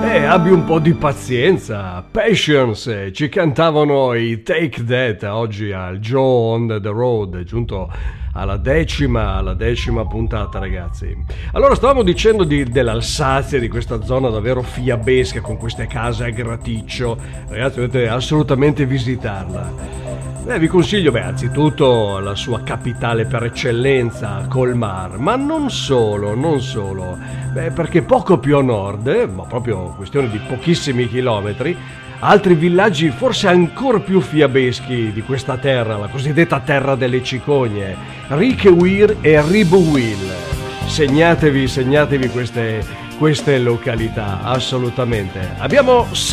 Abbi un po' di pazienza. Patience, ci cantavano i Take That oggi al Joe on the Road, giunto alla decima puntata, ragazzi. Allora, stavamo dicendo dell'Alsazia, di questa zona davvero fiabesca con queste case a graticcio. Ragazzi, dovete assolutamente visitarla. Vi consiglio, anzitutto la sua capitale per eccellenza, Colmar, ma non solo. Perché poco più a nord, ma proprio questione di pochissimi chilometri, altri villaggi forse ancora più fiabeschi di questa terra, la cosiddetta terra delle cicogne, Riquewir e Ribuwil. Segnatevi queste località, assolutamente. Abbiamo